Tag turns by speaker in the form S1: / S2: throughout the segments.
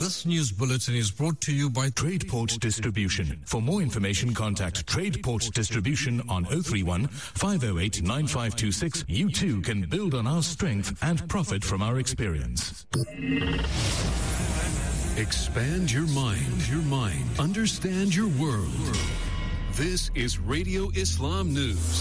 S1: This news bulletin is brought to you by
S2: TradePort Distribution. For more information, contact TradePort Distribution on 031 508 9526. You too can build on our strength and profit from our experience.
S3: Expand your mind. Understand your world. This is Radio Islam News.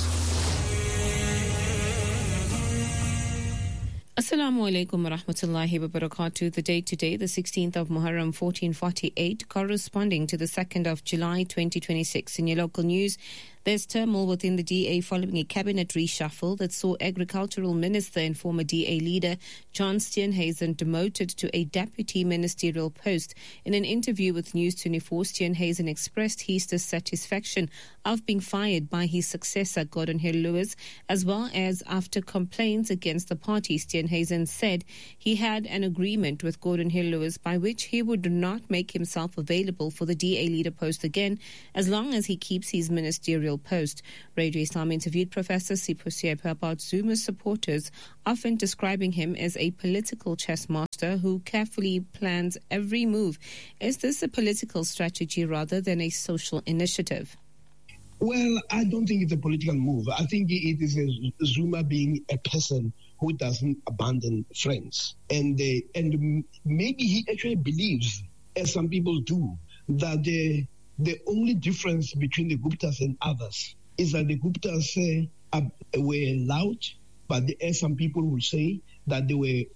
S4: Assalamu alaikum wa rahmatullahi wa barakatuh. The date today, the 16th of Muharram 1448, corresponding to the 2nd of July 2026. In your local news, there's turmoil within the DA following a cabinet reshuffle that saw Agricultural Minister and former DA leader John Steenhuisen demoted to a deputy ministerial post. In an interview with News 24, Steenhuisen expressed his dissatisfaction of being fired by his successor, Gordon Hill Lewis, as well as after complaints against the party. Steenhuisen said he had an agreement with Gordon Hill Lewis by which he would not make himself available for the DA leader post again as long as he keeps his ministerial post. Radio Islam interviewed Professor Sipho Siepa about Zuma's supporters, often describing him as a political chess master who carefully plans every move. Is this a political strategy rather than a social initiative?
S5: Well, I don't think it's a political move. I think it is a Zuma being a person who doesn't abandon friends. And maybe he actually believes, as some people do, that the only difference between the Guptas and others is that the Guptas were loud, but as some people will say, that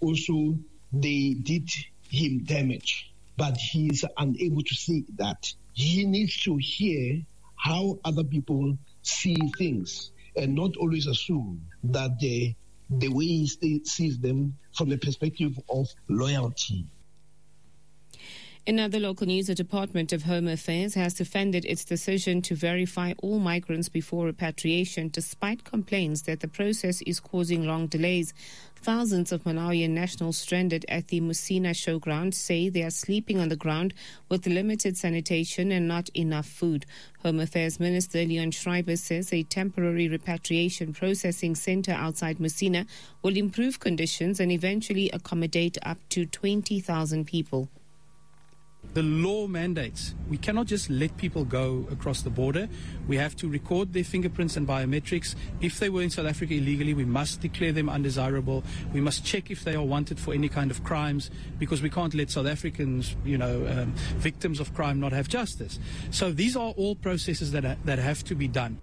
S5: they did him damage. But he is unable to see that. He needs to hear how other people see things and not always assume that the way he sees them from the perspective of loyalty.
S4: In other local news, the Department of Home Affairs has defended its decision to verify all migrants before repatriation, despite complaints that the process is causing long delays. Thousands of Malawian nationals stranded at the Musina showground say they are sleeping on the ground with limited sanitation and not enough food. Home Affairs Minister Leon Schreiber says a temporary repatriation processing center outside Musina will improve conditions and eventually accommodate up to 20,000 people.
S6: The law mandates we cannot just let people go across the border. We have to record their fingerprints and biometrics. If they were in South Africa illegally, we must declare them undesirable. We must check if they are wanted for any kind of crimes, because we can't let South Africans, victims of crime, not have justice. So these are all processes that have to be done.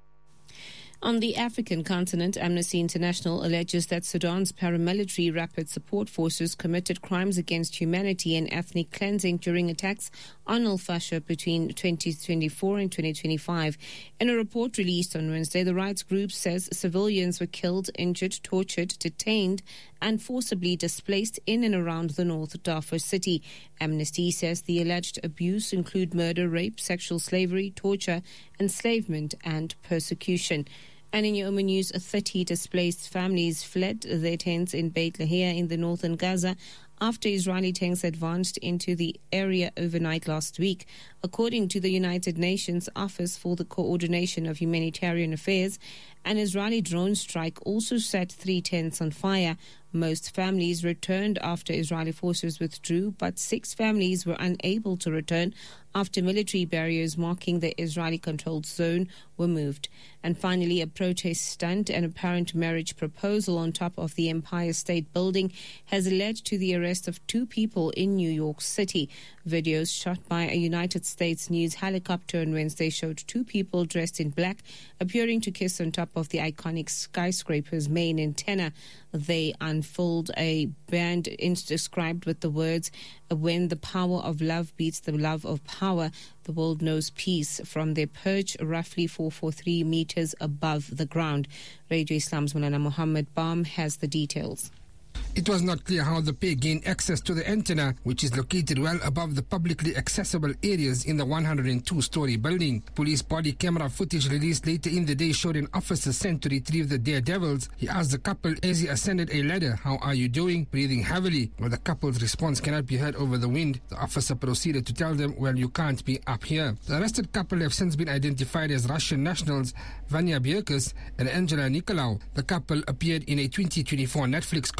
S4: On the African continent, Amnesty International alleges that Sudan's paramilitary rapid support forces committed crimes against humanity and ethnic cleansing during attacks on Al-Fashir between 2024 and 2025. In a report released on Wednesday, the rights group says civilians were killed, injured, tortured, detained, and forcibly displaced in and around the North Darfur city. Amnesty says the alleged abuse include murder, rape, sexual slavery, torture, enslavement, and persecution. And in Yemen news, 30 displaced families fled their tents in Beit Lahia in the northern Gaza after Israeli tanks advanced into the area overnight last week. According to the United Nations Office for the Coordination of Humanitarian Affairs, an Israeli drone strike also set 3 tents on fire. Most families returned after Israeli forces withdrew, but 6 families were unable to return after military barriers marking the Israeli-controlled zone were moved. And finally, a protest stunt and apparent marriage proposal on top of the Empire State Building has led to the arrest of 2 people in New York City. Videos shot by a United States News helicopter on Wednesday showed 2 people dressed in black appearing to kiss on top of the iconic skyscraper's main antenna. They unfold a band described with the words, "When the power of love beats the love of power, the world knows peace," from their perch roughly 443 meters above the ground. Radio Islam's Mulana Muhammad Baum has the details.
S7: It was not clear how the pair gained access to the antenna, which is located well above the publicly accessible areas in the 102-story building. Police body camera footage released later in the day showed an officer sent to retrieve the daredevils. He asked the couple as he ascended a ladder, "How are you doing?" breathing heavily. While the couple's response cannot be heard over the wind, the officer proceeded to tell them, "Well, you can't be up here." The arrested couple have since been identified as Russian nationals Vanya Bierkus and Angela Nikolaou. The couple appeared in a 2024 Netflix documentary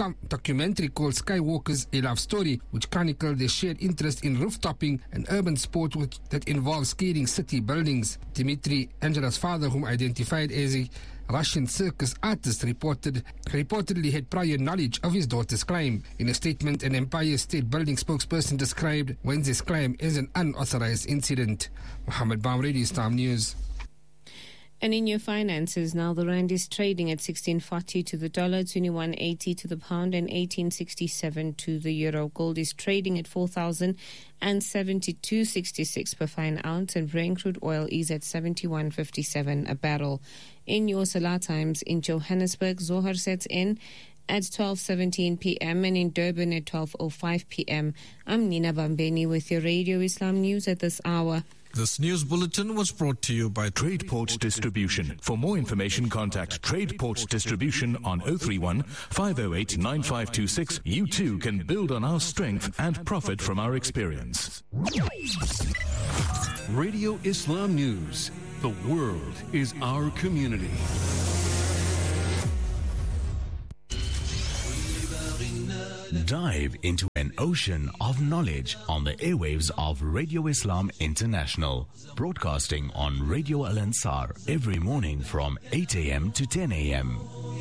S7: documentary called Skywalkers, A Love Story, which chronicled their shared interest in rooftopping, an urban sport that involves scaling city buildings. Dmitry, Angela's father, whom identified as a Russian circus artist, reportedly had prior knowledge of his daughter's crime. In a statement, an Empire State Building spokesperson described Wednesday's crime as an unauthorized incident. Mohammed Baum, Radio Islam News.
S4: And in your finances, now the rand is trading at 16.40 to the dollar, 21.80 to the pound, and 18.67 to the euro. Gold is trading at 4,072.66 per fine ounce, and Brent crude oil is at 71.57 a barrel. In your Salah times, in Johannesburg, Zohar sets in at 12:17 p.m. and in Durban at 12:05 p.m. I'm Nina Bambeni with your Radio Islam News at this hour.
S1: This news bulletin was brought to you by
S2: Tradeport Distribution. For more information, contact Tradeport Distribution on 031 508 9526. You too can build on our strength and profit from our experience.
S3: Radio Islam News. The world is our community.
S8: Dive into an ocean of knowledge on the airwaves of Radio Islam International, broadcasting on Radio Al Ansar every morning from 8 a.m. to 10 a.m.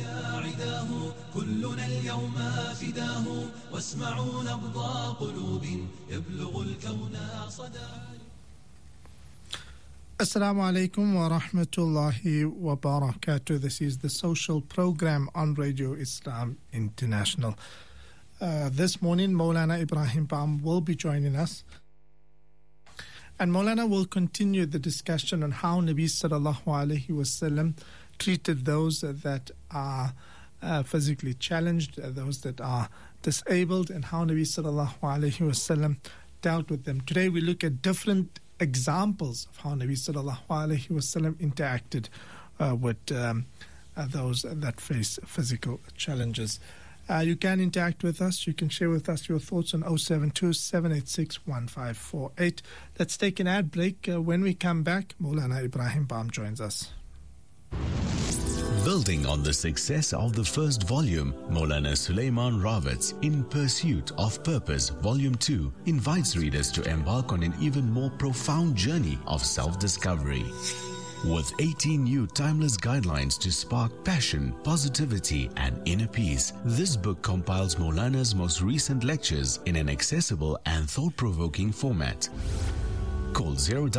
S9: Assalamu alaikum wa rahmatullahi wa barakatuh. This is the social program on Radio Islam International. This morning, Maulana Ibrahim Baum will be joining us. And Maulana will continue the discussion on how Nabi sallallahu alayhi wasallam treated those that are physically challenged, those that are disabled, and how Nabi sallallahu alayhi wasallam dealt with them. Today we look at different examples of how Nabi sallallahu alayhi wasallam interacted with those that face physical challenges. You can interact with us. You can share with us your thoughts on 072-786-1548. Let's take an ad break. When we come back, Maulana Ibrahim Baum joins us.
S8: Building on the success of the first volume, Maulana Sulaiman Rawat's In Pursuit of Purpose, Volume 2, invites readers to embark on an even more profound journey of self-discovery. With 18 new timeless guidelines to spark passion, positivity, and inner peace, this book compiles Maulana's most recent lectures in an accessible and thought-provoking format. Call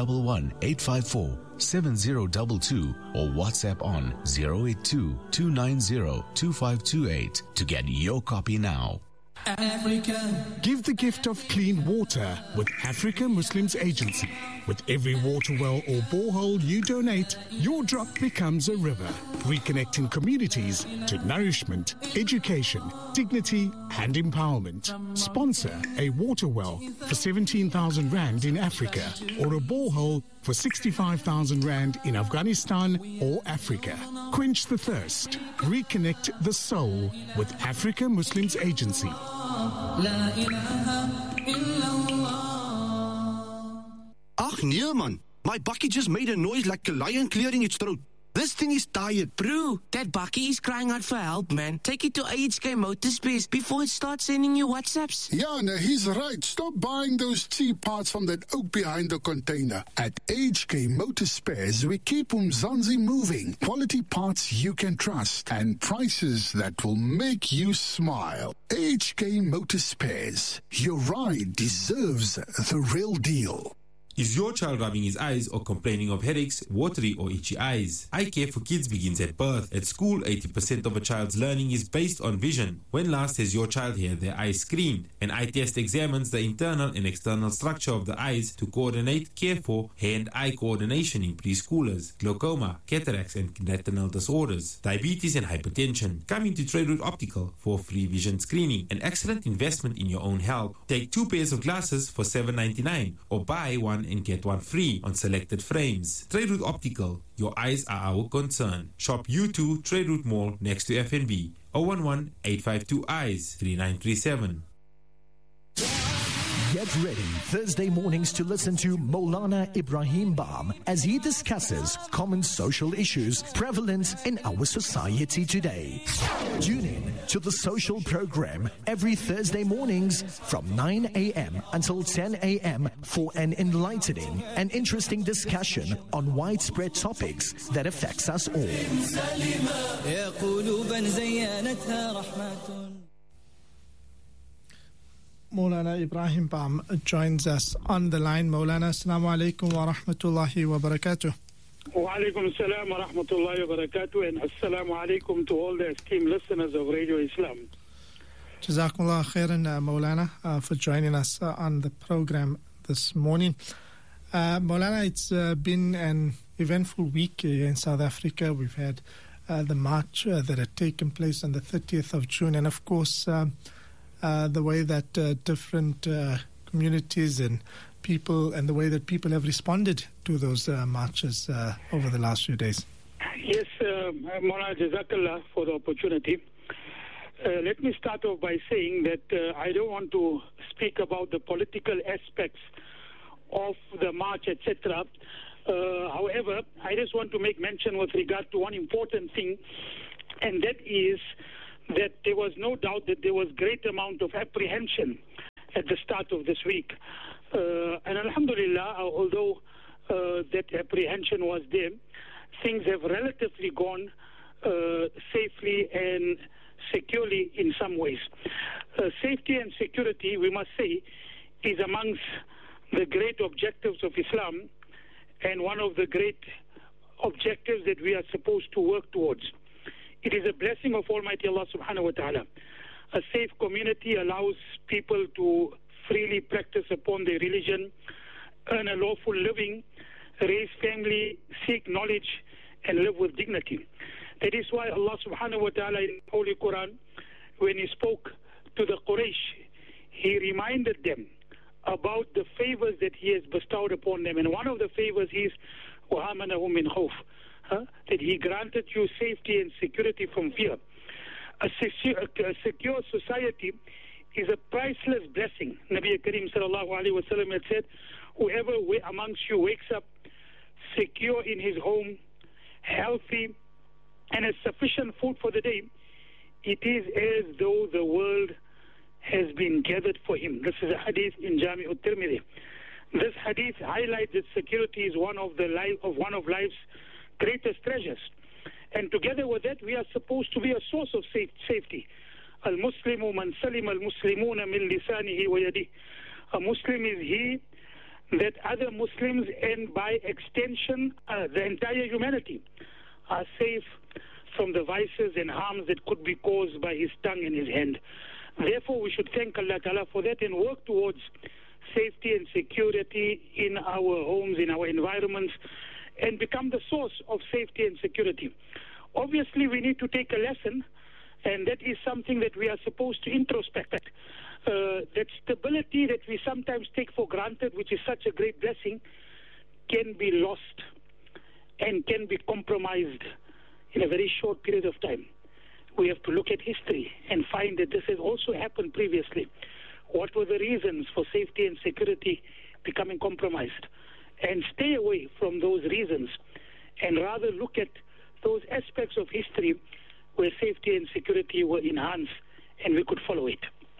S8: 011-854-7022 or WhatsApp on 082-290-2528 to get your copy now.
S10: Africa. Give the gift of clean water with Africa Muslims Agency. With every water well or borehole you donate, your drop becomes a river, reconnecting communities to nourishment, education, dignity and empowerment. Sponsor a water well for 17,000 Rand in Africa or a borehole for 65,000 Rand in Afghanistan or Africa. Quench the thirst. Reconnect the soul with Africa Muslims Agency.
S11: Ach nee man, my bakkie just made a noise like a lion clearing its throat. This thing is tired.
S12: Bro, that bakkie is crying out for help, man. Take it to AHK Motorspares before it starts sending you WhatsApps.
S13: Yeah, no, he's right. Stop buying those cheap parts from that oak behind the container. At AHK Motorspares, we keep Umzansi moving. Quality parts you can trust and prices that will make you smile. AHK Motorspares. Your ride deserves the real deal.
S14: Is your child rubbing his eyes or complaining of headaches, watery or itchy eyes? Eye care for kids begins at birth. At school, 80% of a child's learning is based on vision. When last has your child had their eyes screened? An eye test examines the internal and external structure of the eyes to coordinate care for hand-eye coordination in preschoolers, glaucoma, cataracts and retinal disorders, diabetes and hypertension. Come into Trade Route Optical for free vision screening, an excellent investment in your own health. Take 2 pairs of glasses for $7.99 or buy one and get one free on selected frames. Trade Route Optical, your eyes are our concern. Shop U2 Trade Route Mall next to FNB. 011-852-EYES 3937.
S15: Get ready Thursday mornings to listen to Maulana Ibrahim Baam as he discusses common social issues prevalent in our society today. Tune in to the social program every Thursday mornings from 9 a.m. until 10 a.m. for an enlightening and interesting discussion on widespread topics that affects us all.
S9: Maulana Ibrahim Baam joins us on the line. Maulana, assalamu alaikum wa rahmatullahi wa barakatuh.
S16: Wa alaikum assalam wa rahmatullahi wa barakatuh, and assalamu alaikum to all the esteemed listeners of Radio Islam.
S9: Jazakumullah khairan, Maulana, for joining us on the program this morning. Maulana, it's been an eventful week here in South Africa. We've had the march that had taken place on the 30th of June, and of course the way that different communities and people, and the way that people have responded to those marches over the last few days.
S16: Yes, Maulana, Jazakallah for the opportunity. Let me start off by saying that I don't want to speak about the political aspects of the march, etc. However, I just want to make mention with regard to one important thing, and that is that there was no doubt that there was great amount of apprehension at the start of this week. And alhamdulillah, although that apprehension was there, things have relatively gone safely and securely in some ways. Safety and security, we must say, is amongst the great objectives of Islam, and one of the great objectives that we are supposed to work towards. It is a blessing of Almighty Allah subhanahu wa ta'ala. A safe community allows people to freely practice upon their religion, earn a lawful living, raise family, seek knowledge, and live with dignity. That is why Allah subhanahu wa ta'ala in the Holy Quran, when He spoke to the Quraysh, He reminded them about the favors that He has bestowed upon them. And one of the favors is وَآمَنَهُمْ مِنْ خَوْفٍ, that He granted you safety and security from fear. A secure society is a priceless blessing. Nabi Kareem sallallahu alayhi wa sallam had said, whoever amongst you wakes up secure in his home, healthy, and has sufficient food for the day, it is as though the world has been gathered for him. This is a hadith in Jami' al-Tirmidhi. This hadith highlights that security is one of life's greatest treasures. And together with that, we are supposed to be a source of safety. Al-Muslimu man salim al-Muslimuna min lisanihi wa yadihi. A Muslim is he that other Muslims, and by extension the entire humanity, are safe from the vices and harms that could be caused by his tongue and his hand. Therefore, we should thank Allah Ta'ala for that and work towards safety and security in our homes, in our environments, and become the source of safety and security. Obviously, we need to take a lesson, and that is something that we are supposed to introspect. That stability that we sometimes take for granted, which is such a great blessing, can be lost and can be compromised in a very short period of time. We have to look at history and find that this has also happened previously. What were the reasons for safety and security becoming compromised? And stay away from those reasons, and rather look at those aspects of history where safety and security were enhanced and we could follow it.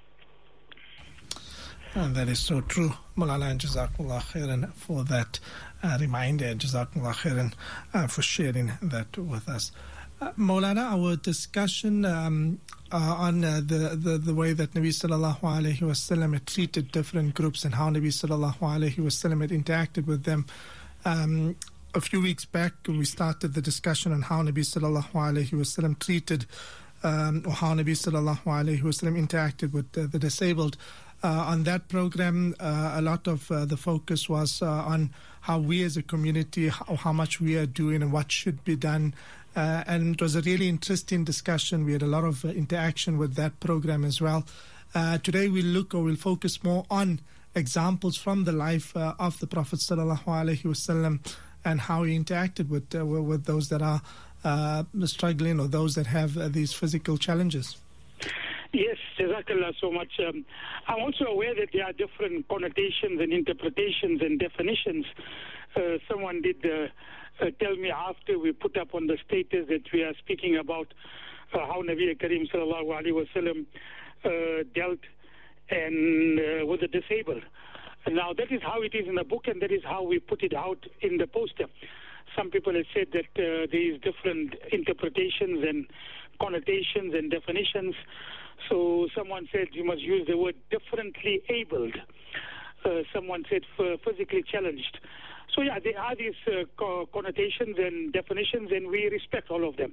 S9: And that is so true. Maulana, and Jazakumullah khairan for that reminder, and Jazakumullah khairan for sharing that with us. Maulana, our discussion on the way that Nabi sallallahu alayhi wa sallam had treated different groups and how Nabi sallallahu alayhi wa sallam had interacted with them. A few weeks back, we started the discussion on how Nabi sallallahu alayhi wa sallam treated or how Nabi sallallahu alayhi wa sallam interacted with the disabled. On that program, a lot of the focus was on how we as a community, how much we are doing and what should be done. And it was a really interesting discussion. We had a lot of interaction with that program as well. Today we'll focus more on examples from the life of the Prophet sallallahu alaihi wasallam and how he interacted with those that are struggling or those that have these physical challenges.
S16: Yes, Jazakallah so much. I'm also aware that there are different connotations and interpretations and definitions. Someone did tell me after we put up on the status that we are speaking about how Nabi Kareem sallallahu alaihi wasallam dealt with the disabled. Now that is how it is in the book, and that is how we put it out in the poster. Some people have said that there is different interpretations and connotations and definitions. So someone said you must use the word differently abled. Someone said physically challenged. So yeah, there are these connotations and definitions, and we respect all of them.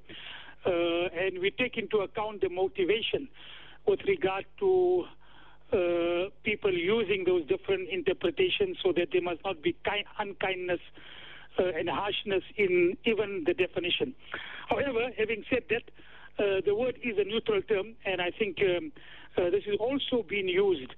S16: And we take into account the motivation with regard to people using those different interpretations, so that there must not be unkindness and harshness in even the definition. However, having said that, the word is a neutral term, and I think this is also being used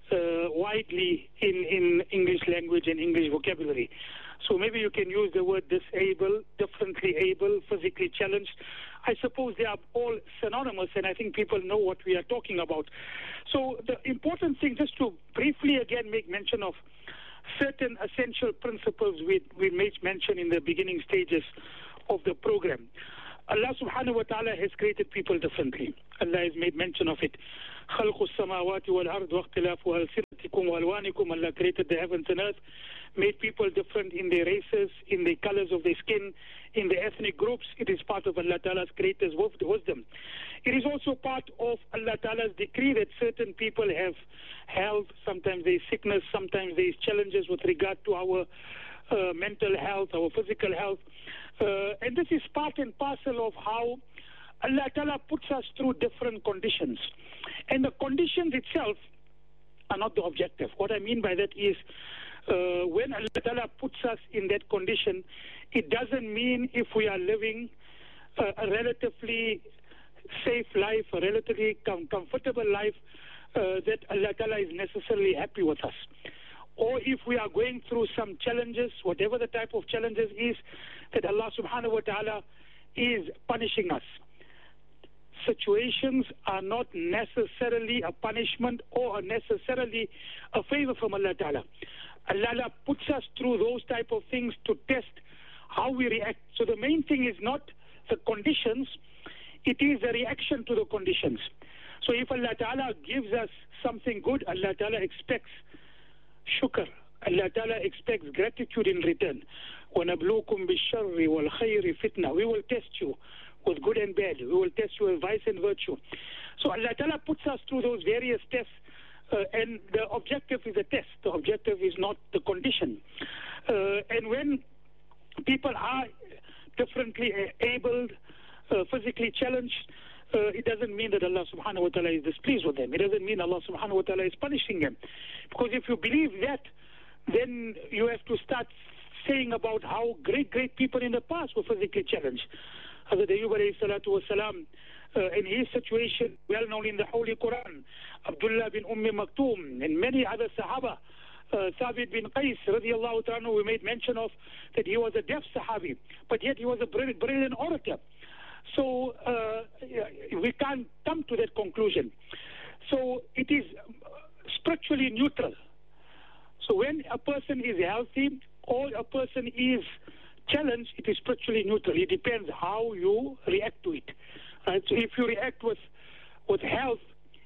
S16: widely in English language and English vocabulary. So maybe you can use the word disabled, differently able, physically challenged. I suppose they are all synonymous, and I think people know what we are talking about. So the important thing, just to briefly again make mention of certain essential principles we made mention in the beginning stages of the program. Allah subhanahu wa ta'ala has created people differently. Allah has made mention of it. خَلْقُ السَّمَاوَاتِ وَالْأَرْضِ وَاخْتِلَافُ أَلْسِنَتِكُمْ وَأَلْوَانِكُمْ. Allah created the heavens and earth, made people different in their races, in the colors of their skin, in the ethnic groups. It is part of Allah Ta'ala's creator's wisdom. It is also part of Allah Ta'ala's decree that certain people have health, sometimes there is sickness, sometimes there is challenges with regard to our mental health, our physical health. And this is part and parcel of how Allah Ta'ala puts us through different conditions. And the conditions itself are not the objective. What I mean by that is when Allah Ta'ala puts us in that condition, it doesn't mean if we are living a relatively safe life, a relatively comfortable life, that Allah Ta'ala is necessarily happy with us. Or if we are going through some challenges, whatever the type of challenges is, that Allah subhanahu wa ta'ala is punishing us. Situations are not necessarily a punishment or necessarily a favor from Allah Ta'ala. Allah puts us through those type of things to test how we react. So the main thing is not the conditions, it is the reaction to the conditions. So if Allah Ta'ala gives us something good, Allah Ta'ala expects shukr. Allah Ta'ala expects gratitude in return. وَنَبْلُوكُمْ بِالشَّرِّ وَالْخَيْرِ فِتْنَةً. We will test you with good and bad. We will test you with vice and virtue. So Allah Ta'ala puts us through those various tests, and the objective is a test. The objective is not the condition. And when people are differently abled, physically challenged, it doesn't mean that Allah subhanahu wa ta'ala is displeased with them. It doesn't mean Allah subhanahu wa ta'ala is punishing them. Because if you believe that, then you have to start saying about how great people in the past were physically challenged. Hazrat Ayyub alayhi salatu wasalam, in his situation, well known in the Holy Quran, Abdullah bin Maktoum, and many other Sahaba, Thabit bin Qais radiallahu ta'ala, we made mention of that he was a deaf Sahabi, but yet he was a brilliant orator. So we can't come to that conclusion. So it is spiritually neutral. So when a person is healthy or a person is challenged, it is spiritually neutral. It depends how you react to it. Right? So if you react with health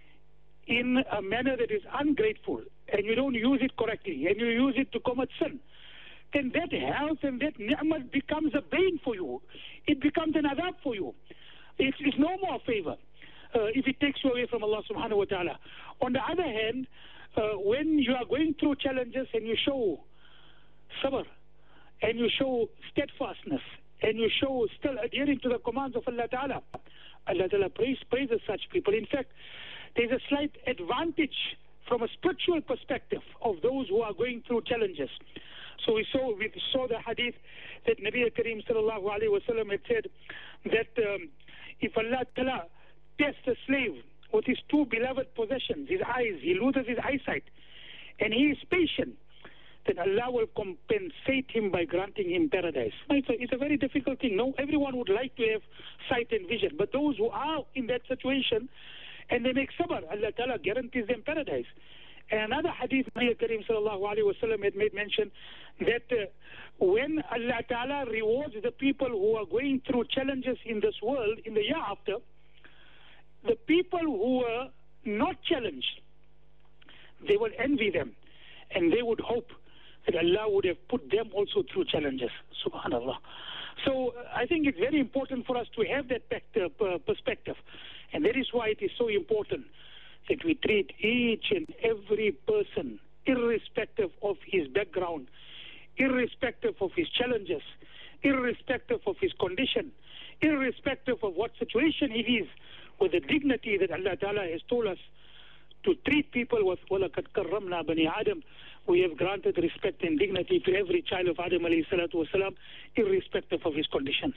S16: in a manner that is ungrateful, and you don't use it correctly, and you use it to commit sin, then that health and that ni'mah becomes a bane for you. It becomes an adab for you. It's no more favor if it takes you away from Allah subhanahu wa ta'ala. On the other hand, when you are going through challenges and you show sabr, and you show steadfastness, and you show still adhering to the commands of Allah Ta'ala, Allah Ta'ala praises such people. In fact, there's a slight advantage from a spiritual perspective of those who are going through challenges. So we saw the hadith that Nabi Kareem sallallahu alayhi wa sallam had said that if Allah Ta'ala tests a slave with his two beloved possessions, his eyes, he loses his eyesight, and he is patient, then Allah will compensate him by granting him paradise. It's a very difficult thing. No, everyone would like to have sight and vision, but those who are in that situation and they make sabr, Allah Ta'ala guarantees them paradise. And another hadith, Nabi Kareem sallallahu alayhi wa sallam had made mention that when Allah Ta'ala rewards the people who are going through challenges in this world, in the year after, the people who were not challenged, they will envy them, and they would hope that Allah would have put them also through challenges. Subhanallah. So I think it's very important for us to have that perspective, and that is why it is so important that we treat each and every person, irrespective of his background, irrespective of his challenges, irrespective of his condition, irrespective of what situation he is, with the dignity that Allah Ta'ala has told us to treat people with. وَلَقَدْ كَرَّمْنَا بَنِي آدَمَ. We have granted respect and dignity to every child of Adam alayhi salatu wasalam, irrespective of his conditions.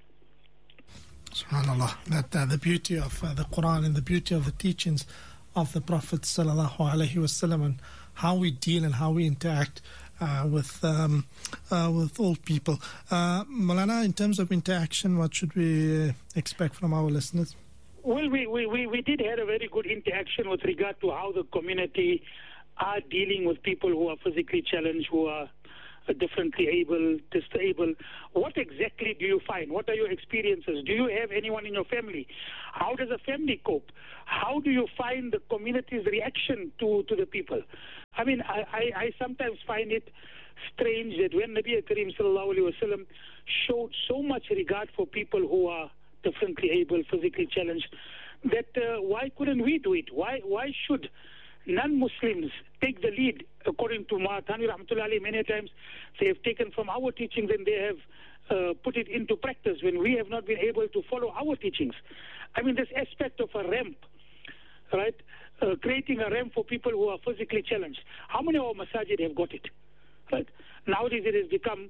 S9: SubhanAllah. That the beauty of the Quran and the beauty of the teachings of the Prophet sallallahu alaihi wasallam, and how we deal and how we interact with all people. Maulana, in terms of interaction, what should we expect from our listeners?
S16: Well, we did have a very good interaction with regard to how the community are dealing with people who are physically challenged, who are differently able, disabled. What exactly do you find? What are your experiences? Do you have anyone in your family? How does a family cope? How do you find the community's reaction to the people? I mean, I sometimes find it strange that when Nabi Kareem sallallahu alayhi wa sallam showed so much regard for people who are differently able, physically challenged, that why couldn't we do it? Why should non-Muslims take the lead? According to Mahatani Rahmatullahi alayhi, many times they have taken from our teachings and they have put it into practice when we have not been able to follow our teachings. I mean, this aspect of a ramp, right? Creating a ramp for people who are physically challenged. How many of our masajid have got it? Right? Nowadays it has become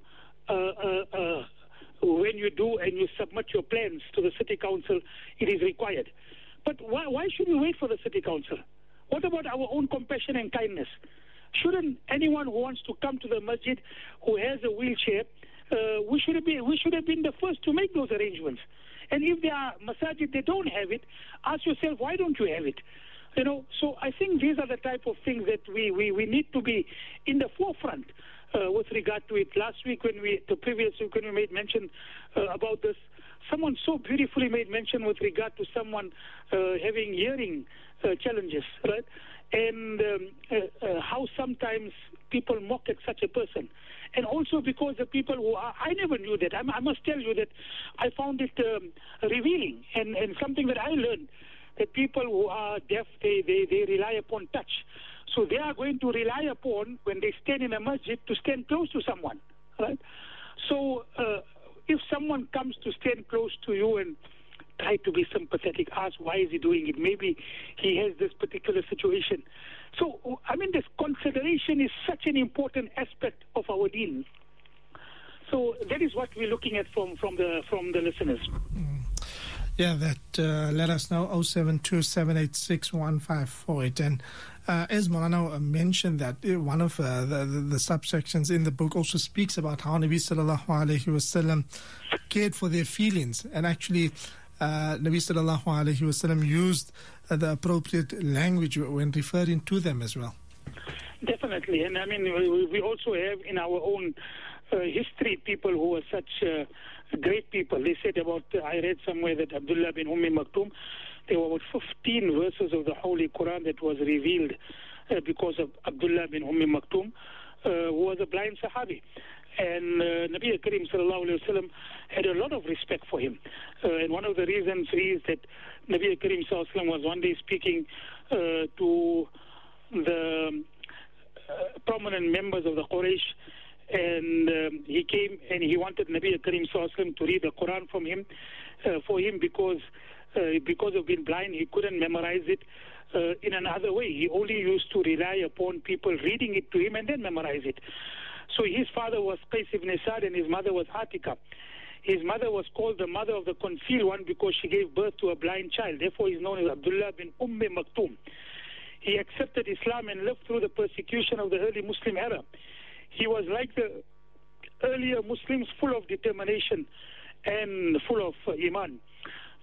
S16: when you do and you submit your plans to the city council, it is required. But why should we wait for the city council? What about our own compassion and kindness? Shouldn't anyone who wants to come to the masjid who has a wheelchair, we should have been the first to make those arrangements. And if there are masajid they don't have it, ask yourself, why don't you have it? You know, so I think these are the type of things that we need to be in the forefront with regard to it. The previous week when we made mention about this, someone so beautifully made mention with regard to someone having hearing challenges, right? And how sometimes people mock at such a person. And also because the people who are, I never knew that. I must tell you that I found it revealing and something that I learned, that people who are deaf, they rely upon touch. So they are going to rely upon, when they stand in a masjid, to stand close to someone, right? So if someone comes to stand close to you and try to be sympathetic, ask why is he doing it? Maybe he has this particular situation. So, I mean, this consideration is such an important aspect of our deen. So that is what we're looking at from the listeners.
S9: Yeah, that let us know, 072-786-1548. And as Maulana mentioned, that one of the subsections in the book also speaks about how Nabi sallallahu alayhi wasallam cared for their feelings, and actually Nabi sallallahu alayhi wasallam used the appropriate language when referring to them as well.
S16: Definitely, and I mean we also have in our own history people who were such great people. They said about, I read somewhere that Abdullah bin Maktoum, there were about 15 verses of the Holy Quran that was revealed because of Abdullah bin Maktoum, who was a blind Sahabi. And Nabi Kareem sallallahu alayhi wa sallam had a lot of respect for him. And one of the reasons is that Nabi Kareem sallallahu alayhi wa sallam was one day speaking to the prominent members of the Quraysh, and he came and he wanted Nabi Kareem sallallahu alayhi wa sallam to read the Quran for him because of being blind, he couldn't memorize it in another way. He only used to rely upon people reading it to him and then memorize it. So his father was Qais ibn Sa'd and his mother was Atika. His mother was called the mother of the concealed one because she gave birth to a blind child. Therefore, he is known as Abdullah bin Maktoum. He accepted Islam and lived through the persecution of the early Muslim era. He was like the earlier Muslims, full of determination and full of iman.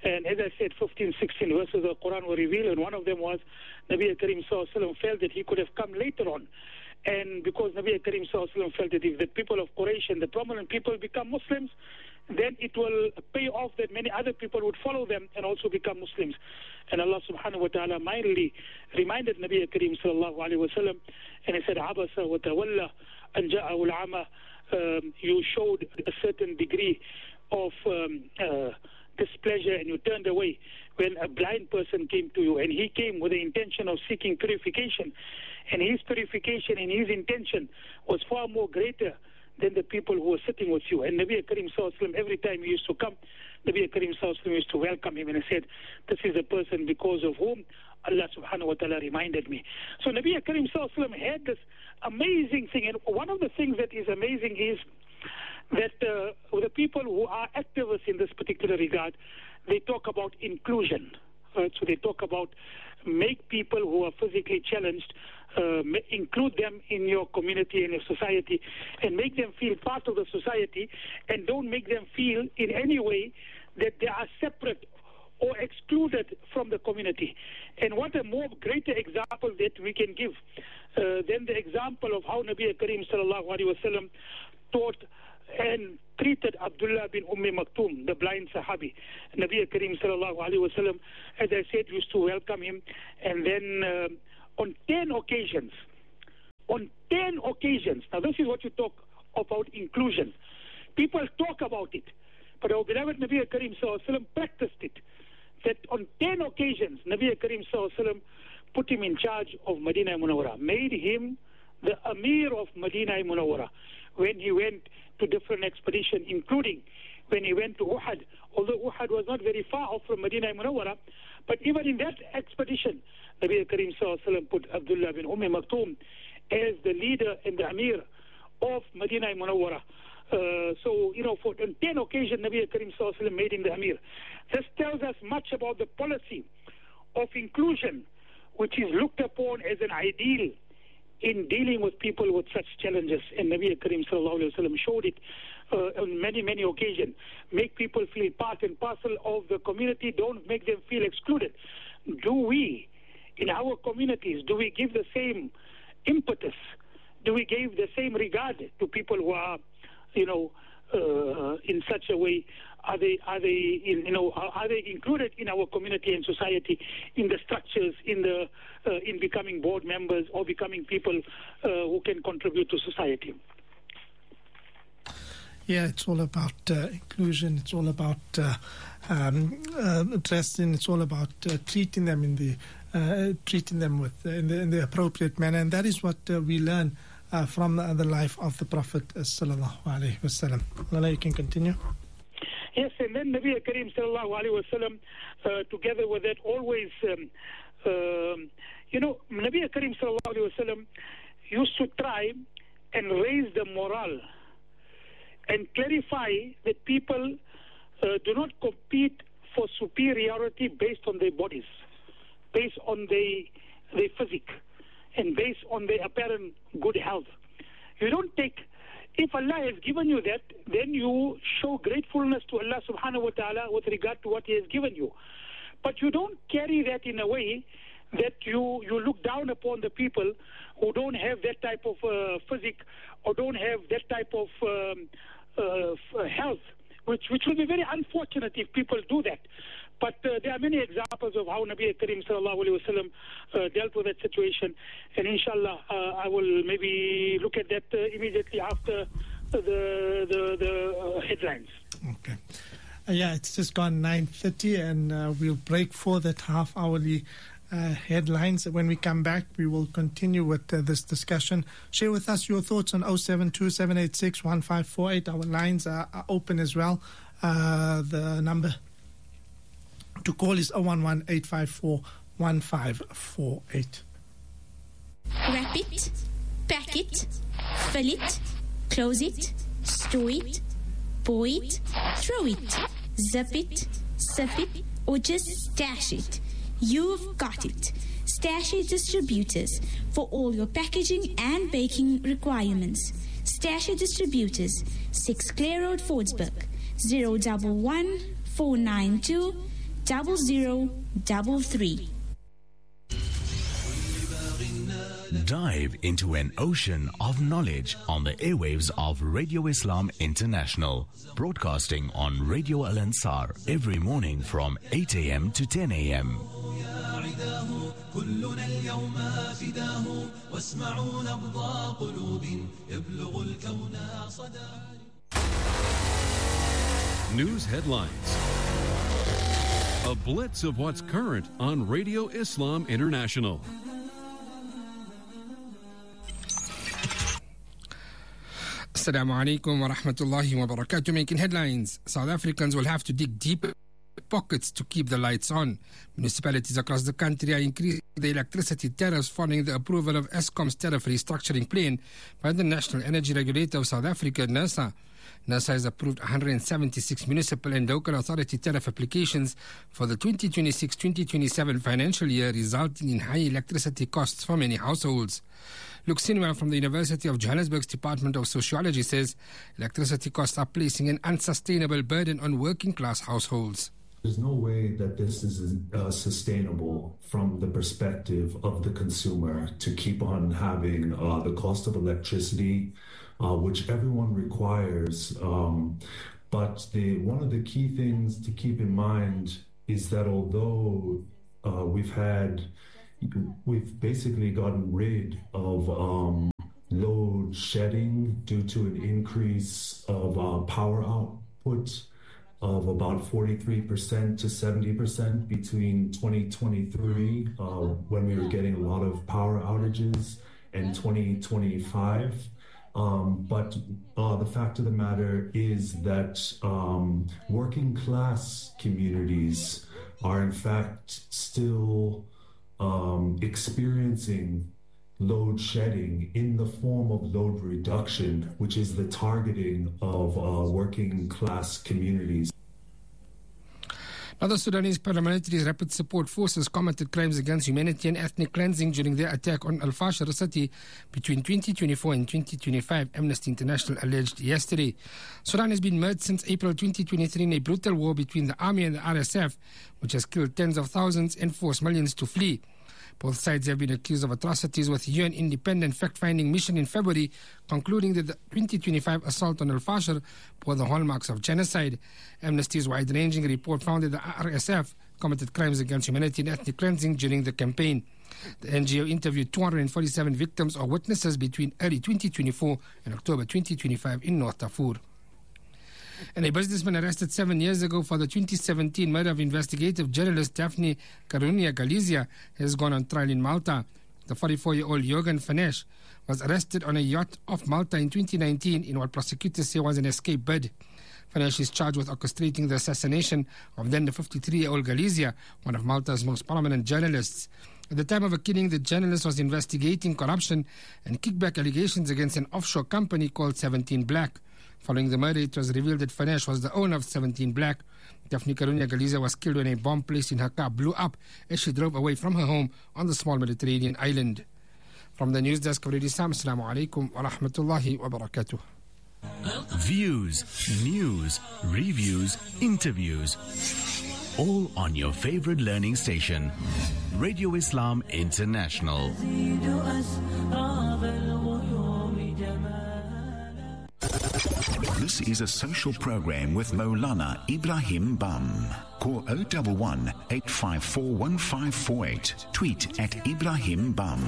S16: And as I said, 15, 16 verses of the Quran were revealed, and one of them was Nabi Karim Sallallahu Alaihi Wasallam felt that he could have come later on. And because Nabi Karim Sallallahu Alaihi Wasallam felt that if the people of Quraysh and the prominent people become Muslims, then it will pay off that many other people would follow them and also become Muslims. And Allah subhanahu wa ta'ala mildly reminded Nabi Karim Sallallahu Alaihi Wasallam, and he said, Abasa wa tawalla an ja'ahu al-ama. You showed a certain degree of displeasure and you turned away when a blind person came to you, and he came with the intention of seeking purification, and his purification and his intention was far more greater than the people who were sitting with you. And Nabi Karim Sallallahu Alaihi Wasallam, every time he used to come, Nabi Karim Sallallahu Alaihi Wasallam used to welcome him, and he said, this is a person because of whom Allah subhanahu wa ta'ala reminded me. So Nabi Karim Sallallahu Alaihi Wasallam had this amazing thing, and one of the things that is amazing is that the people who are activists in this particular regard, they talk about inclusion. So they talk about make people who are physically challenged, include them in your community and your society, and make them feel part of the society, and don't make them feel in any way that they are separate or excluded from the community. And what a more greater example that we can give than the example of how Nabi Karim Sallallahu Alaihi Wasallam taught and treated Abdullah bin Maktoum, the blind Sahabi. Nabi Karim Sallallahu Alaihi Wasallam, as I said, used to welcome him, and then on 10 occasions, now this is what you talk about inclusion. People talk about it, but our beloved Nabi Karim Sallallahu Alaihi Wasallam practiced it. That on 10 occasions, Nabi Karim Sallallahu Alaihi Wasallam put him in charge of Medina Munawwara, made him the Amir of Medina Munawwara when he went to different expeditions, including when he went to Uhud. Although Uhud was not very far off from Medina Munawwara, but even in that expedition, Nabi Karim Sallallahu Alaihi Wasallam put Abdullah bin Maktoum as the leader and the Amir of Medina Munawwara. So, for 10 occasions, Nabi Karim Sallallahu Alaihi Wasallam made him the Amir. This tells us much about the policy of inclusion, which is looked upon as an ideal in dealing with people with such challenges. And Nabi Karim Sallallahu Alaihi Wasallam showed it on many, many occasions. Make people feel part and parcel of the community. Don't make them feel excluded. Do we, in our communities, do we give the same impetus? Do we give the same regard to people who are, in such a way? Are they included in our community and society, in the structures, in becoming board members or becoming people who can contribute to society?
S9: Yeah, it's all about inclusion. It's all about addressing. It's all about treating them in the appropriate manner, and that is what we learn from the life of the Prophet Sallallahu Alaihi Wasallam. Lala, you can continue.
S16: Yes, and then Nabi Karim Sallallahu Alaihi Wasallam, together with that, always, Nabi Karim Sallallahu Alaihi Wasallam used to try and raise the morale and clarify that people do not compete for superiority based on their bodies, based on their physique, and based on their apparent good health. You don't take, if Allah has given you that, then you show gratefulness to Allah subhanahu wa ta'ala with regard to what He has given you. But you don't carry that in a way that you look down upon the people who don't have that type of physique or don't have that type of health, which will be very unfortunate if people do that. But there are many examples of how Nabi Karim Sallallahu Alaihi Wasallam dealt with that situation, and inshallah I will maybe look at that immediately after the headlines.
S9: Okay. Yeah, it's just gone 9:30, and we'll break for that half-hourly headlines. When we come back, we will continue with this discussion. Share with us your thoughts on 072-786-1548. Our lines are open as well. The number to call is 011-854-1548.
S17: Wrap it, pack it, fill it, close it, store it, pour it, throw it, zip it, sip it, or just stash it. You've got it. Stash-it Distributors for all your packaging and baking requirements. Stash-it Distributors, 6 Clare Road, Fordsburg, 011-492 0033.
S8: Dive into an ocean of knowledge on the airwaves of Radio Islam International, broadcasting on Radio Al Ansar every morning from 8 a.m. to 10 a.m.
S3: News headlines. A blitz of what's current on Radio Islam International.
S7: Assalamu alaikum wa rahmatullahi wa barakatuh. Making headlines. South Africans will have to dig deep pockets to keep the lights on. Municipalities across the country are increasing the electricity tariffs following the approval of Eskom's tariff restructuring plan by the National Energy Regulator of South Africa, NERSA. NERSA has approved 176 municipal and local authority tariff applications for the 2026-2027 financial year, resulting in high electricity costs for many households. Luke Sinwell from the University of Johannesburg's Department of Sociology says electricity costs are placing an unsustainable burden on working-class households.
S18: There's no way that this is sustainable from the perspective of the consumer to keep on having the cost of electricity, which everyone requires. But one of the key things to keep in mind is that although we've basically gotten rid of load shedding due to an increase of power output of about 43% to 70% between 2023, when we were getting a lot of power outages, and 2025. But the fact of the matter is that working class communities are in fact still experiencing load shedding in the form of load reduction, which is the targeting of working class communities.
S7: Now, the Sudanese paramilitary's Rapid Support Forces committed crimes against humanity and ethnic cleansing during their attack on Al-Fashir city between 2024 and 2025, Amnesty International alleged yesterday. Sudan has been merged since April 2023 in a brutal war between the army and the RSF, which has killed tens of thousands and forced millions to flee. Both sides have been accused of atrocities, with the UN independent fact-finding mission in February concluding that the 2025 assault on Al-Fashir bore the hallmarks of genocide. Amnesty's wide-ranging report found that the RSF committed crimes against humanity and ethnic cleansing during the campaign. The NGO interviewed 247 victims or witnesses between early 2024 and October 2025 in North Darfur. And a businessman arrested 7 years ago for the 2017 murder of investigative journalist Daphne Caruana Galizia has gone on trial in Malta. The 44-year-old Jürgen Fanesh was arrested on a yacht off Malta in 2019 in what prosecutors say was an escape bid. Fanesh is charged with orchestrating the assassination of then the 53-year-old Galizia, one of Malta's most prominent journalists. At the time of the killing, the journalist was investigating corruption and kickback allegations against an offshore company called 17 Black. Following the murder, it was revealed that Fanesh was the owner of 17 Black. Daphne Caruana Galizia was killed when a bomb placed in her car blew up as she drove away from her home on the small Mediterranean island. From the news desk of Radio Islam, Assalamu alaikum wa rahmatullahi wa barakatuh.
S8: Views, news, reviews, interviews. All on your favorite learning station, Radio Islam International.
S19: This is a social program with Maulana Ibrahim Bam. Call 011 854 1548. Tweet at Ibrahim Bam.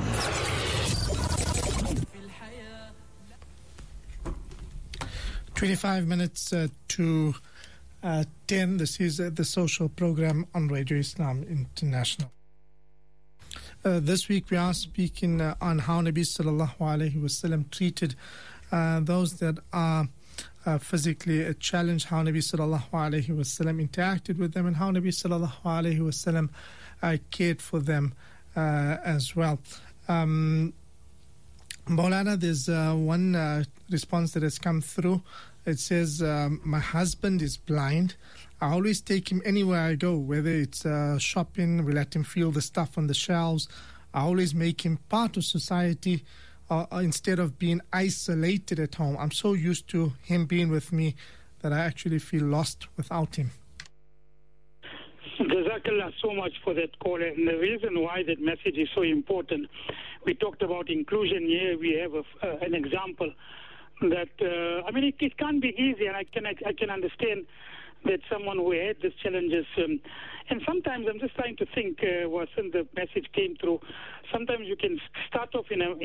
S9: "25 minutes to 10. This is the social program on Radio Islam International. This week we are speaking on how Nabi Sallallahu Alaihi Wasallam treated those that are physically challenged, how Nabi Sallallahu Alaihi Wasallam interacted with them, and how Nabi Sallallahu Alaihi Wasallam cared for them as well. Maulana, there's one response that has come through. It says, my husband is blind. I always take him anywhere I go, whether it's shopping, we let him feel the stuff on the shelves. I always make him part of society instead of being isolated at home. I'm so used to him being with me that I actually feel lost without him.
S16: Jazakallah so much for that call. And the reason why that message is so important, we talked about inclusion here. We have an example that, it can't be easy, and I can understand that someone who had these challenges, and sometimes I'm just trying to think, since the message came through, sometimes you can start off in a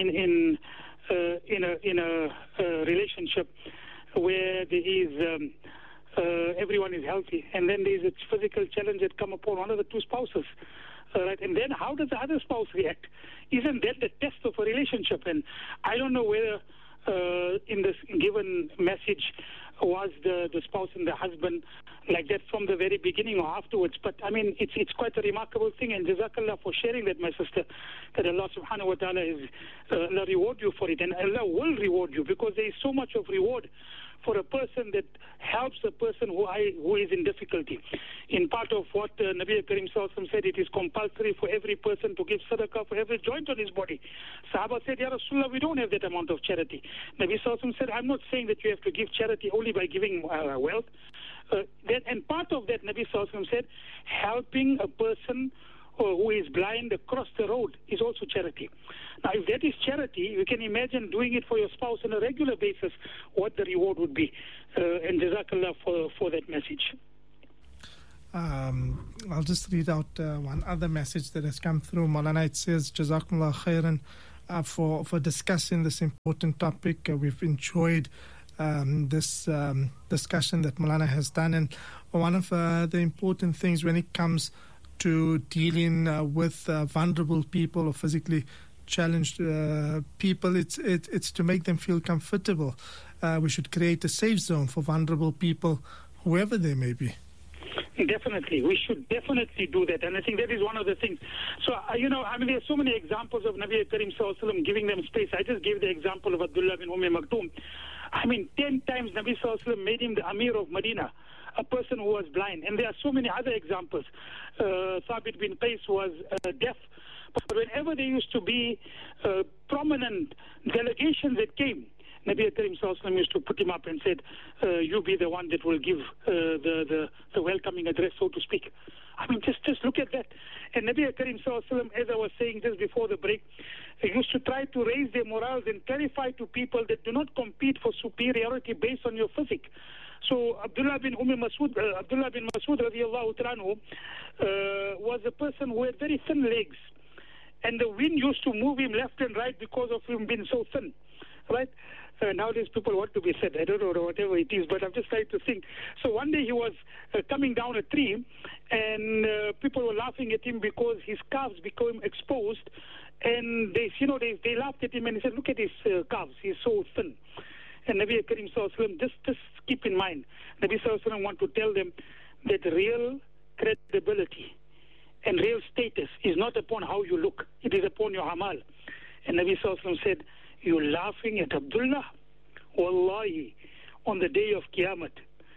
S16: relationship where there is everyone is healthy, and then there is a physical challenge that come upon one of the two spouses. Right, and then how does the other spouse react? Isn't that the test of a relationship? And I don't know whether in this given message was the spouse and the husband like that from the very beginning or afterwards. But it's quite a remarkable thing, and Jazakallah for sharing that, my sister, that Allah subhanahu wa ta'ala Allah reward you for it, and Allah will reward you, because there is so much of reward for a person that helps a person who is in difficulty. In part of what Nabi Karim Sallallahu Alaihi Wasallam said, it is compulsory for every person to give sadaqah for every joint on his body. Sahaba said, Ya Rasulullah, we don't have that amount of charity. Nabi Sallallahu Alaihi Wasallam said, I'm not saying that you have to give charity only by giving wealth. And part of that, Nabi Sallallahu Alaihi Wasallam said, helping a person who is blind across the road is also charity. Now, if that is charity, you can imagine doing it for your spouse on a regular basis, what the reward would be. And Jazakallah for that message.
S9: I'll just read out one other message that has come through. Maulana, it says, Jazakallah khairan for discussing this important topic. We've enjoyed this discussion that Maulana has done. And one of the important things when it comes to dealing with vulnerable people or physically challenged people, it's to make them feel comfortable. We should create a safe zone for vulnerable people, whoever they may be.
S16: Definitely. We should definitely do that. And I think that is one of the things. So, there are so many examples of Nabi Karim Sallallahu Alaihi Wasallam giving them space. I just gave the example of Abdullah bin Maktoum. 10 times Nabi Sallallahu Alaihi Wasallam made him the Amir of Medina, a person who was blind. And there are so many other examples. Thabit bin Qais was deaf. But whenever there used to be prominent delegations that came, Nabi Karim Sallallahu Alaihi Wasallam used to put him up and said, you be the one that will give the welcoming address, so to speak. Just look at that. And Nabi Karim Sallallahu Alaihi Wasallam, as I was saying just before the break, used to try to raise their morals and clarify to people that do not compete for superiority based on your physique. So Abdullah bin Mas'ud radiallahu ta'ala was a person who had very thin legs, and the wind used to move him left and right because of him being so thin, right? Nowadays people want to be said, I don't know, whatever it is, but I'm just trying to think. So one day he was coming down a tree, and people were laughing at him because his calves became exposed, and they laughed at him, and he said, look at his calves, he's so thin. And Nabi Karim Sallallahu Alaihi Wasallam, just keep in mind, Nabi Sallallahu Alaihi Wasallam want to tell them that real credibility and real status is not upon how you look, it is upon your amal. And Nabi Sallallahu Alaihi Wasallam said, you're laughing at Abdullah? Wallahi, on the day of Qiyamah,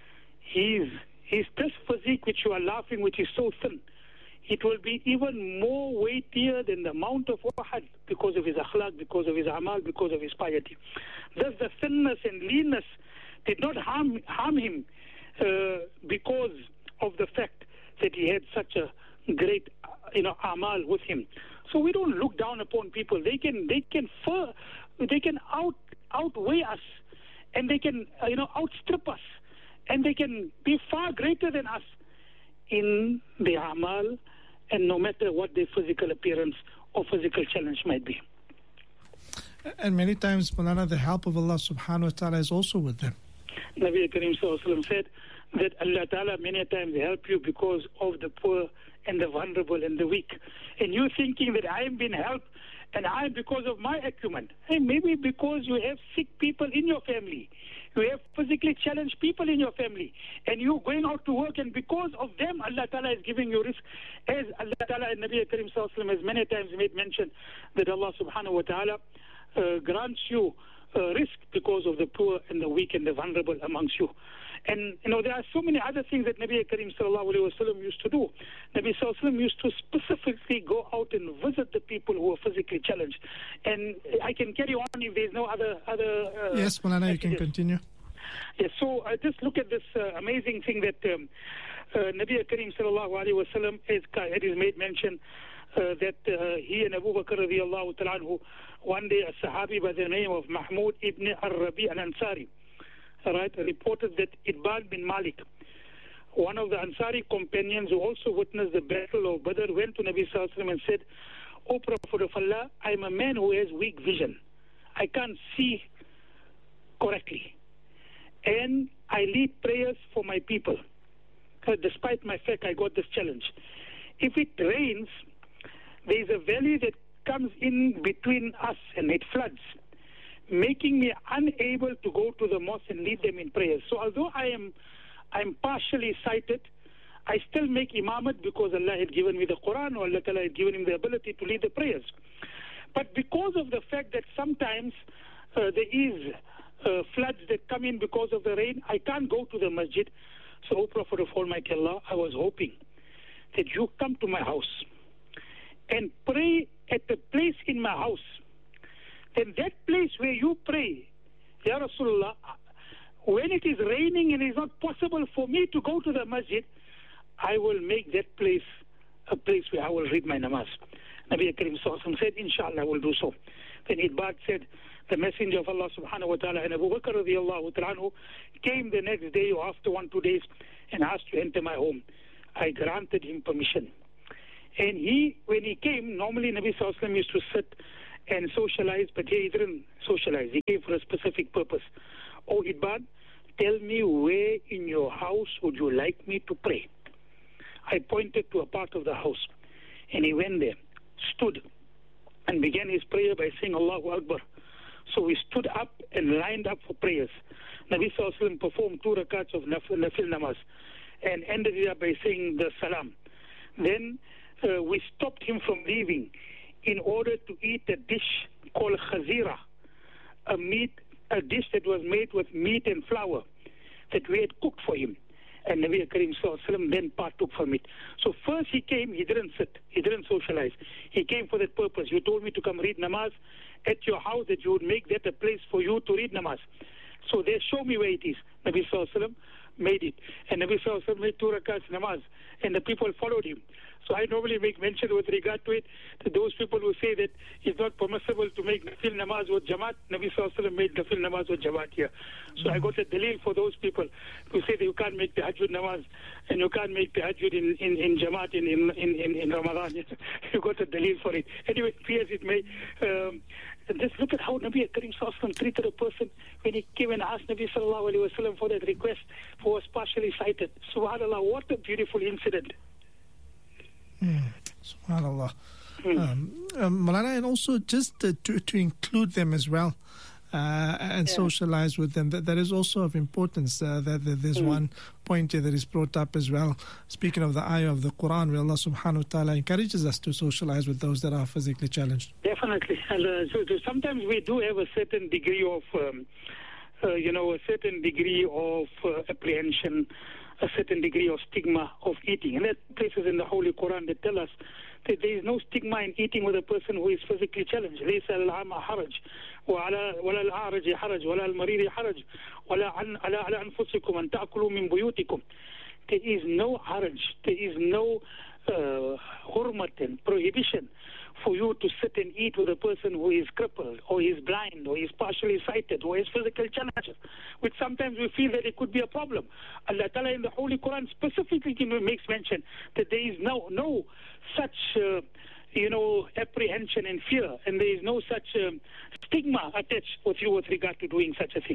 S16: his this physique which you are laughing, which is so thin, it will be even more weightier than the Mount of Uhud because of his akhlaq, because of his amal, because of his piety. Thus the thinness and leanness did not harm him because of the fact that he had such a great amal with him. So we don't look down upon people. They can outweigh us, and they can outstrip us, and they can be far greater than us in their amal, and no matter what their physical appearance or physical challenge might be.
S9: And many times, Maulana, the help of Allah subhanahu wa ta'ala is also with them.
S16: Nabi Karim Sallallahu Alaihi Wasallam said that Allah ta'ala many times help you because of the poor and the vulnerable and the weak. And you thinking that I am being helped and I am because of my acumen. And maybe because you have sick people in your family. You have physically challenged people in your family, and you're going out to work, and because of them, Allah Ta'ala is giving you risk. As Allah Ta'ala and Nabi Karim Sallallahu Alaihi Wasallam has many times made mention that Allah Subhanahu wa Ta'ala grants you risk because of the poor and the weak and the vulnerable amongst you. And there are so many other things that Nabi Karim Sallallahu Alaihi Wasallam used to do. Nabi Sallallahu Alaihi Wasallam used to specifically go out and visit the people who are physically challenged. And I can carry on if there's no other
S9: yes, Maulana, you can continue.
S16: Yes, so just look at this amazing thing that Nabi Kareem sallallahu alayhi wa sallam, it is made mention that he and Abu Bakr radiallahu ta'ala anhu, one day a Sahabi by the name of Mahmud ibn al-Rabi al-Ansari, right, reported that Itbaan bin Malik, one of the Ansari companions who also witnessed the battle of Badr, went to Nabi sallallahu alayhi wa sallam and said, "O Prophet of Allah, I am a man who has weak vision. I can't see correctly. And I lead prayers for my people. Despite my fact, I got this challenge. If it rains, there is a valley that comes in between us and it floods, making me unable to go to the mosque and lead them in prayers. So although I'm partially sighted, I still make imamat because Allah had given me the Quran, or Allah Ta'ala had given him the ability to lead the prayers. But because of the fact that sometimes there is floods that come in because of the rain, I can't go to the masjid. So, O Prophet of Almighty Allah, I was hoping that you come to my house and pray at the place in my house. Then that place where you pray, Ya Rasulullah, when it is raining and it is not possible for me to go to the masjid, I will make that place a place where I will read my namaz. Nabi Karim said, Inshallah, I will do so. Then Itbaan said, the Messenger of Allah subhanahu wa ta'ala and Abu Bakr radiallahu ta'ala came the next day or after 1-2 days and asked to enter my home. I granted him permission. And when he came, normally Nabi sallallahu alayhi wa sallam used to sit and socialize, but here he didn't socialize. He came for a specific purpose. Oh, Itbaan, tell me where in your house would you like me to pray? I pointed to a part of the house, and he went there, stood, and began his prayer by saying Allahu Akbar. So we stood up and lined up for prayers. Nabi sallallahu alayhi wa sallam performed 2 rakats of nafil namaz and ended it up by saying the salam. Then we stopped him from leaving in order to eat a dish called khazira, a dish that was made with meat and flour that we had cooked for him. And Nabi Karim sallallahu alayhi wa sallam then partook from it. So first he came, he didn't sit, he didn't socialize. He came for that purpose. You told me to come read namaz at your house, that you would make that a place for you to read namaz. So they show me where it is. Nabi sallallahu alayhi wa sallam made it. And Nabi sallallahu alayhi wa sallam made 2 rakats namaz. And the people followed him. So I normally make mention with regard to it, that those people who say that it's not permissible to make nafil namaz with jamaat, Nabi sallallahu alayhi wa sallam made nafil namaz with jamaat here. So I got a dalil for those people who say that you can't make tahajjud namaz and you can't make tahajjud in jamaat in Ramadan. You got a dalil for it. Anyway, as it may, just look at how Nabi Karim sallallahu alayhi wa sallam treated a person when he came and asked Nabi sallallahu alayhi wa sallam for that request, who was partially sighted. Subhanallah, what a beautiful incident.
S9: Subhanallah. Malana, and also just to include them as well and socialize with them, that is also of importance. That there's one point here that is brought up as well. Speaking of the ayah of the Quran, where Allah subhanahu wa ta'ala encourages us to socialize with those that are physically challenged.
S16: Definitely. So sometimes we do have a certain degree of, apprehension, a certain degree of stigma of eating. And there are places in the Holy Quran that tell us that there is no stigma in eating with a person who is physically challenged. ليس الأعمى حرج ولا الأعرج حرج ولا المريض حرج ولا على أنفسكم أن تأكلوا من بيوتكم. There is no haraj, there is no hurmat and prohibition for you to sit and eat with a person who is crippled or is blind or is partially sighted or has physical challenges, which sometimes we feel that it could be a problem. Allah Ta'ala in the Holy Quran specifically makes mention that there is no such apprehension and fear, and there is no such stigma attached with you with regard to doing such a thing.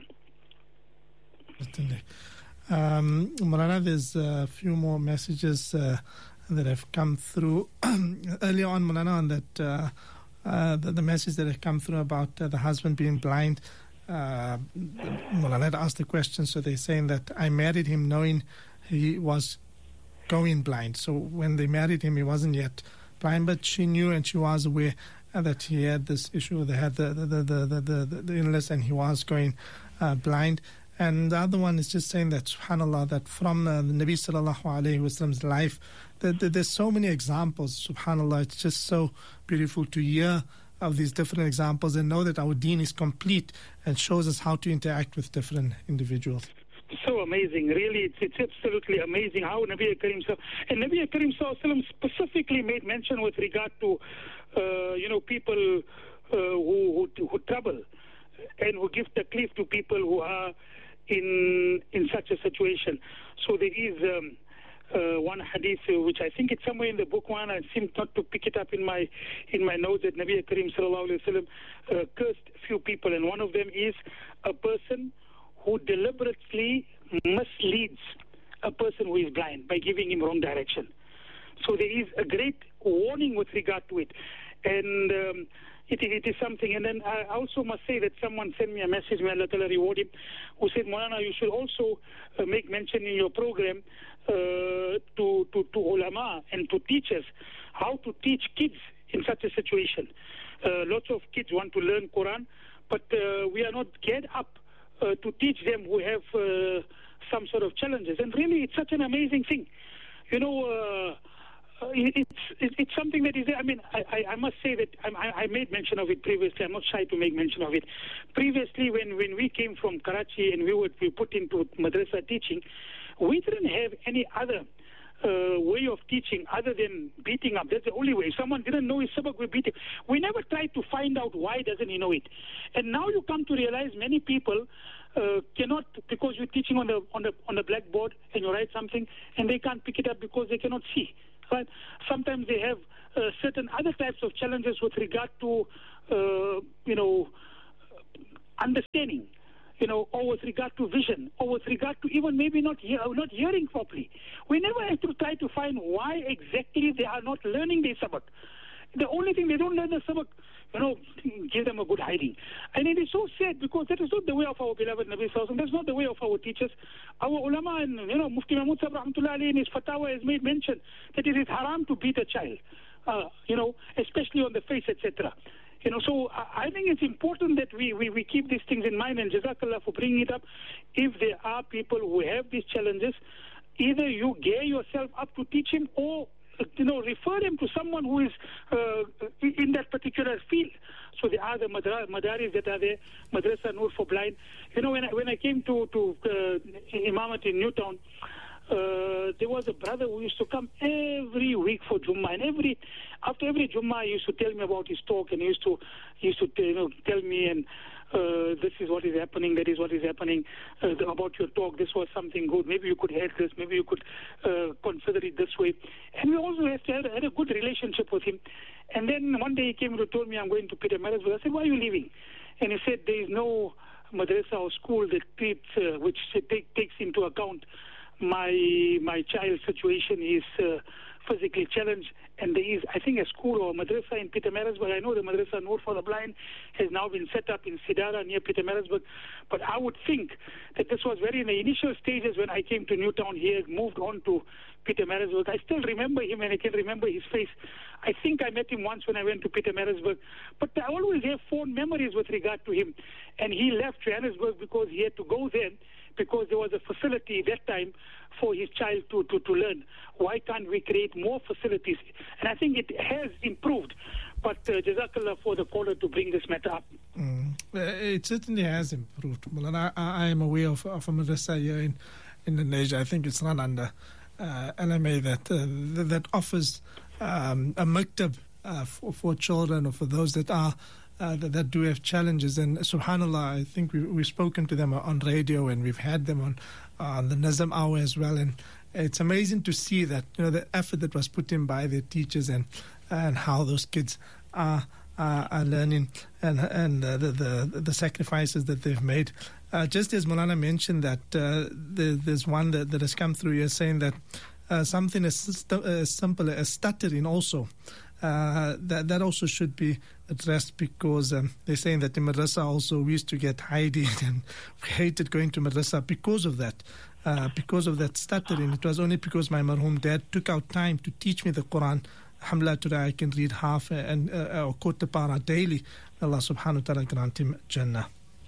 S9: Marana, there's a few more messages that have come through earlier on, Mulana, on that the message that have come through about the husband being blind. Mulana had asked the question, so they're saying that I married him knowing he was going blind. So when they married him, he wasn't yet blind, but she knew and she was aware that he had this issue. They had the illness, and he was going blind. And the other one is just saying that, subhanAllah, that from the Nabi sallallahu alayhi wa sallam's life, that there's so many examples, subhanAllah. It's just so beautiful to hear of these different examples and know that our deen is complete and shows us how to interact with different individuals.
S16: So amazing. Really, it's absolutely amazing how Nabi Karim and Nabi Karim specifically made mention with regard to people who trouble and who give taklif to people who are in such a situation. So there is one hadith which I think it's somewhere in the book one. I seem not to pick it up in my notes, that Nabi Karim sallallahu alaihi wasallam cursed a few people, and one of them is a person who deliberately misleads a person who is blind by giving him wrong direction. So there is a great warning with regard to it, and it is something. And then I also must say that someone sent me a message, may Allah Ta'ala reward him, who said, Maulana, you should also make mention in your program to ulama and to teachers how to teach kids in such a situation. Lots of kids want to learn Quran, but we are not geared up to teach them who have some sort of challenges. And really, it's such an amazing thing. It's something that is there. I mean, I must say that I made mention of it previously. I'm not shy to make mention of it. Previously, when we came from Karachi and we put into madrasa teaching, we didn't have any other way of teaching other than beating up. That's the only way. If someone didn't know his sabak, we beat him. We never tried to find out why doesn't he know it. And now you come to realize many people cannot, because you're teaching on the blackboard and you write something and they can't pick it up because they cannot see. Right? Sometimes they have certain other types of challenges with regard to understanding, or with regard to vision, or with regard to even maybe not hearing properly. We never have to try to find why exactly they are not learning their sabak. The only thing, they don't learn the sabak, give them a good hiding. And it is so sad, because that is not the way of our beloved Nabi Sallallahu Alaihi Wasallam. That's not the way of our teachers. Our ulama and Mufti Mahmud Sahib Rahmatullah Alayhi in his fatwa has made mention that it is haram to beat a child, especially on the face, etc. So I think it's important that we keep these things in mind, and Jazakallah for bringing it up. If there are people who have these challenges, either you gear yourself up to teach him, or refer him to someone who is in that particular field. So there are the madaris that are there, Madrasa Noor for Blind. When I came to Imamat in Newtown, there was a brother who used to come every week for Jummah, and after every Jummah he used to tell me about his talk, and he used to tell me, and this is what is happening, that is what is happening about your talk. This was something good. Maybe you could add this. Maybe you could consider it this way. And we also had a good relationship with him. And then one day he came and told me, I'm going to Pietermaritzburg. I said, why are you leaving? And he said, there is no madrasa or school that treats, which takes into account my child's situation. He is physically challenged, and there is, I think, a school or a madrasa in Pietermaritzburg. I know the Madrasa Noor for the Blind has now been set up in Sidara near Pietermaritzburg, but I would think that this was very in the initial stages when I came to Newtown. He had moved on to Pietermaritzburg. I still remember him, and I can remember his face. I think I met him once when I went to Pietermaritzburg, but I always have fond memories with regard to him. And he left Johannesburg because he had to go there, because there was a facility that time for his child to learn. Why can't we create more facilities? And I think it has improved. But Jazakallah for the caller to bring this matter up.
S9: It certainly has improved. Well, I am aware of a madrasa here in Indonesia. I think it's run under LMA that offers a maktab for children, or for those that are that do have challenges. And subhanallah, I think we've spoken to them on radio, and we've had them on the Nazam Hour as well. And it's amazing to see that the effort that was put in by their teachers, and how those kids are learning, and the sacrifices that they've made. Just as Maulana mentioned that there's one that has come through here saying that something as simple as stuttering also, that also should be addressed, because they're saying that in madrasa also we used to get hiding, and we hated going to madrasa because of that stuttering. It was only because my marhum dad took out time to teach me the Quran. Alhamdulillah, today I can read half and quote the para daily. Allah subhanahu wa ta'ala grant him Jannah.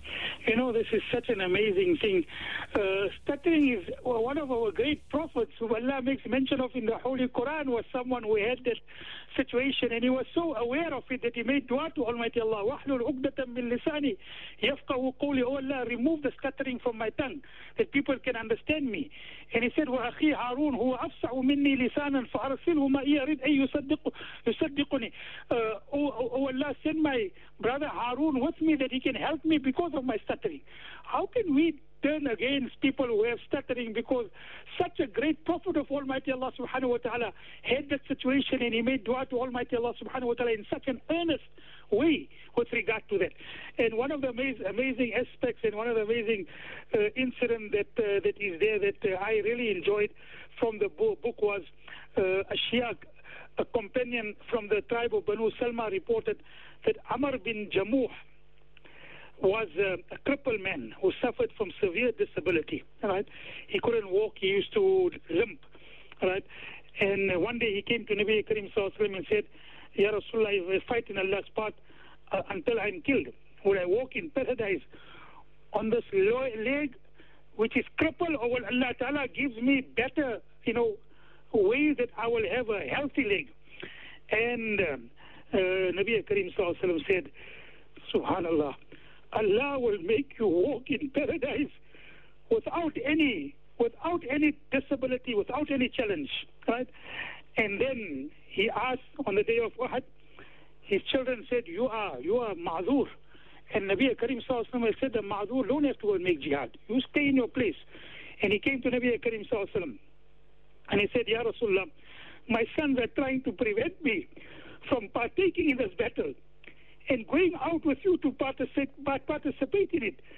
S16: You know, this is such an amazing thing. Stuttering is one of our great prophets who Allah makes mention of in the Holy Quran was someone who had that situation, and he was so aware of it that he made dua to Almighty Allah. وَحْلُلْ عُقْدَةً مِّن لِسَانِي يَفْقَهُ قَوْلِي. Oh Allah, remove the stuttering from my tongue that people can understand me. And he said, وَأَخِي هَارُونَ هُوَ أَفْصَحُ مِنِّي لِسَانًا فَأَرْسِلْهُ مَعِيَ يَرِدْ أَن يُصَدِّقُني. Oh Allah, send my brother Harun with me that he can help me because of my stuttering. How can we turn against people who have stuttering, because such a great prophet of Almighty Allah subhanahu wa ta'ala had that situation, and he made dua to Almighty Allah subhanahu wa ta'ala in such an earnest way with regard to that. And one of the amazing aspects and one of the amazing incident that is there that I really enjoyed from the book was Ashiaq, a companion from the tribe of Banu Salma, reported that Amr bin Jamuh was a crippled man who suffered from severe disability. Right? He couldn't walk, he used to limp. Right? And one day he came to Nabi Karim Sallallahu Alaihi Wasallam and said, Ya Rasulullah, I will fight in Allah's path until I'm killed. Will I walk in paradise on this leg which is crippled, or will Allah Ta'ala gives me better, ways that I will have a healthy leg? And Nabi Karim Sallallahu Alaihi Wasallam said, Subhanallah, Allah will make you walk in paradise without any disability, without any challenge, right? And then he asked on the day of Uhud, his children said, you are ma'zur. And Nabi Karim Sallallahu Alaihi Wasallam said, the ma'zur don't have to go and make jihad. You stay in your place. And he came to Nabi Karim Sallallahu Alaihi Wasallam and he said, Ya Rasulullah, my sons are trying to prevent me from partaking in this battle and going out with you to participate in it.